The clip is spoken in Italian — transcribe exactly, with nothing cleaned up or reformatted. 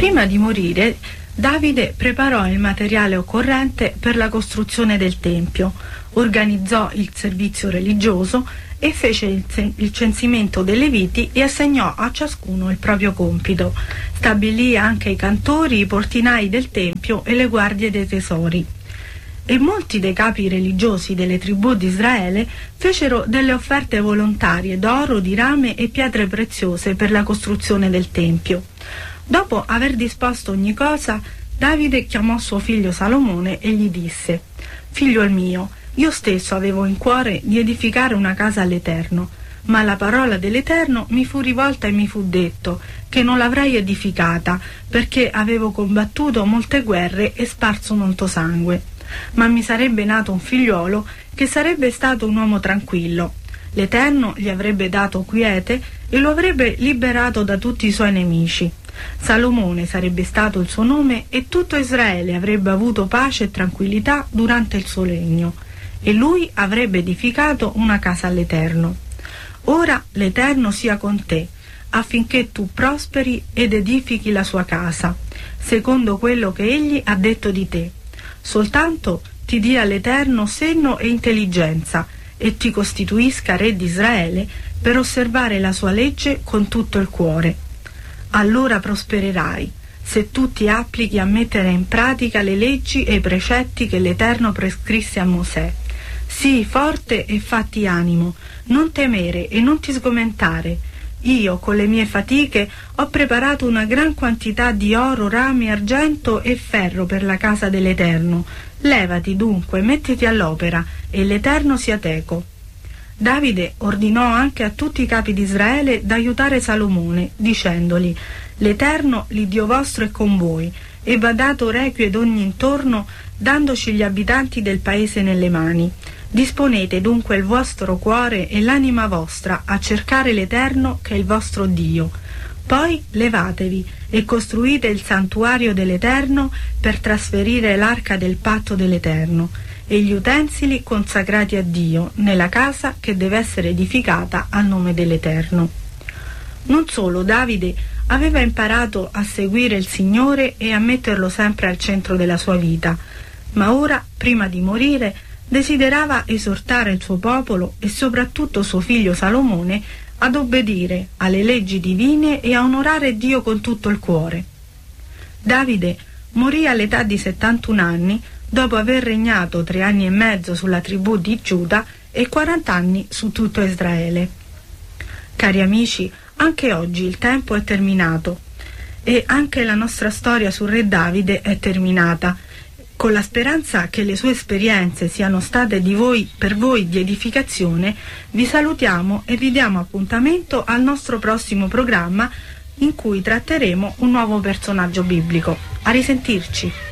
Prima di morire, Davide preparò il materiale occorrente per la costruzione del Tempio, organizzò il servizio religioso e fece il, il censimento dei Leviti e assegnò a ciascuno il proprio compito. Stabilì anche i cantori, i portinai del Tempio e le guardie dei tesori. E molti dei capi religiosi delle tribù di Israele fecero delle offerte volontarie d'oro, di rame e pietre preziose per la costruzione del Tempio. Dopo aver disposto ogni cosa, Davide chiamò suo figlio Salomone e gli disse: «Figlio mio, io stesso avevo in cuore di edificare una casa all'Eterno, ma la parola dell'Eterno mi fu rivolta e mi fu detto che non l'avrei edificata, perché avevo combattuto molte guerre e sparso molto sangue. Ma mi sarebbe nato un figliuolo che sarebbe stato un uomo tranquillo. L'Eterno gli avrebbe dato quiete e lo avrebbe liberato da tutti i suoi nemici. Salomone sarebbe stato il suo nome e tutto Israele avrebbe avuto pace e tranquillità durante il suo regno, e lui avrebbe edificato una casa all'Eterno. Ora l'Eterno sia con te, affinché tu prosperi ed edifichi la sua casa, secondo quello che egli ha detto di te. Soltanto ti dia l'Eterno senno e intelligenza, e ti costituisca re di Israele per osservare la sua legge con tutto il cuore. Allora prospererai, se tu ti applichi a mettere in pratica le leggi e i precetti che l'Eterno prescrisse a Mosè. Sii forte e fatti animo, non temere e non ti sgomentare. Io, con le mie fatiche, ho preparato una gran quantità di oro, rame, argento e ferro per la casa dell'Eterno. Levati dunque, mettiti all'opera, e l'Eterno sia teco». Davide ordinò anche a tutti i capi di Israele d'aiutare Salomone, dicendogli: «L'Eterno, l'Iddio vostro, è con voi, e va dato requie ogni intorno, dandoci gli abitanti del paese nelle mani. Disponete dunque il vostro cuore e l'anima vostra a cercare l'Eterno, che è il vostro Dio. Poi levatevi e costruite il santuario dell'Eterno per trasferire l'arca del patto dell'Eterno e gli utensili consacrati a Dio nella casa che deve essere edificata al nome dell'Eterno». Non solo Davide aveva imparato a seguire il Signore e a metterlo sempre al centro della sua vita, ma ora, prima di morire, desiderava esortare il suo popolo e soprattutto suo figlio Salomone ad obbedire alle leggi divine e a onorare Dio con tutto il cuore. Davide morì all'età di settantuno anni, dopo aver regnato tre anni e mezzo sulla tribù di Giuda e quaranta anni su tutto Israele. Cari amici, anche oggi il tempo è terminato e anche la nostra storia sul re Davide è terminata. Con la speranza che le sue esperienze siano state di voi, per voi di edificazione, vi salutiamo e vi diamo appuntamento al nostro prossimo programma in cui tratteremo un nuovo personaggio biblico. A risentirci!